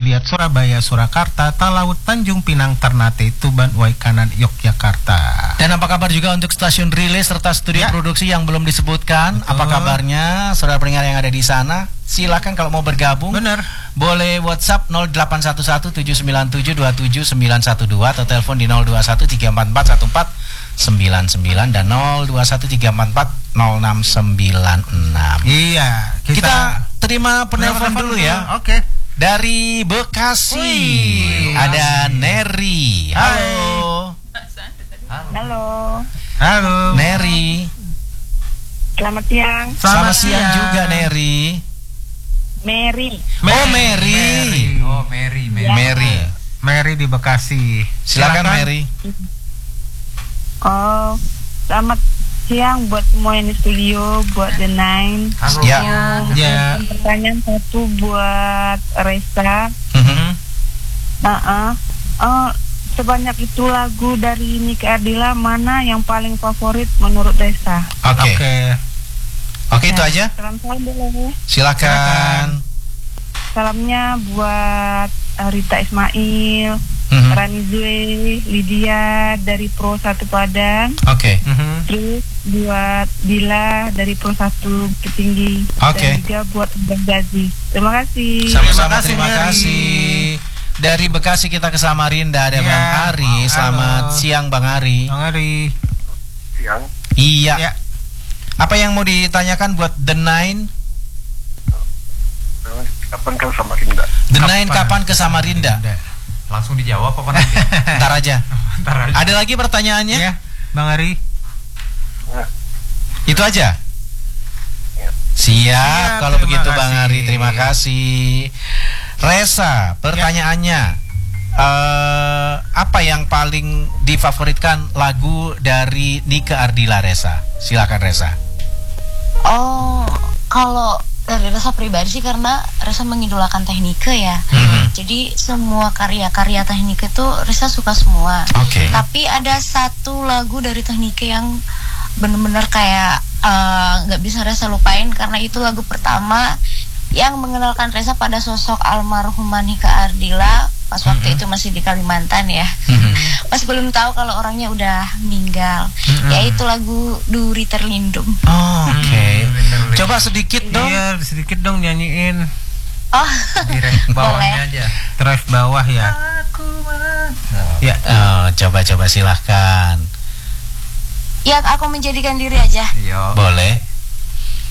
Biak, Surabaya, Surakarta, Talaut, Tanjung Pinang, Ternate, Tuban, Waikanan, Yogyakarta. Dan apa kabar juga untuk stasiun relay serta studio produksi yang belum disebutkan? Betul. Apa kabarnya saudara pendengar yang ada di sana? Silakan kalau mau bergabung. Benar. Boleh WhatsApp 0811-797-27912 atau telepon di 0213441499 dan 0213440696. Iya, kita terima penelpon dulu ya. Oke. Dari Bekasi ada Neri. Halo. Halo. Halo. Neri. Selamat siang. Selamat siang juga Neri. Mary. Oh Mary. Oh Mary. Ya. Mary di Bekasi. Silakan Mary. Oh, selamat siang buat semua yang di studio, buat The Nine. Halo. Ya. Pertanyaan satu buat Reza. Sebanyak itu lagu dari Nike Ardilla, mana yang paling favorit menurut Reza? Oke, itu aja. Salam boleh. Silakan. Salamnya buat Rita Ismail, Rani Zue, Lydia dari Pro 1 Padang. Oke. Terus buat Dila dari Pro 1 Bukit Tinggi. Oke. Dan juga buat Bang Gazi. Terima kasih. Sama-sama, terima kasih. Dari Bekasi kita ke Samarinda ada Bang Ari. Selamat siang Bang Ari. Bang Ari. Siang. Iya. Apa yang mau ditanyakan buat The Nine? Kapan ke Samarinda? The Nine kapan ke Samarinda? Langsung dijawab apa nanti? Ntar aja. Ntar aja. Ada lagi pertanyaannya? Ya, Bang Ari. Itu aja. Siap kalau begitu Bang Ari, terima kasih. Reza, pertanyaannya apa yang paling difavoritkan lagu dari Nike Ardilla Reza? Silakan Reza. Oh, kalau dari Reza pribadi sih karena Reza mengidolakan Teknike ya. Jadi semua karya-karya Teknike itu Reza suka semua. Tapi ada satu lagu dari Teknike yang benar-benar kayak nggak bisa Reza lupain karena itu lagu pertama yang mengenalkan Reza pada sosok almarhumah Nike Ardilla pas waktu itu masih di Kalimantan ya. Pas belum tahu kalau orangnya udah meninggal. Yaitu lagu Duri Terlindung. Coba sedikit dong. Iya, sedikit dong nyanyiin. Oh, Di ref bawahnya aja. Ref bawah ya. Ya, coba silahkan. ya aku menjadikan diri aja. Iya. Boleh.